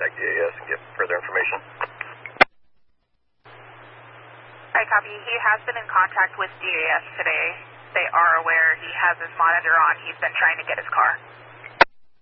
contact DAS and get further information. Hi, copy. He has been in contact with DAS today. They are aware he has his monitor on. He's been trying to get his car.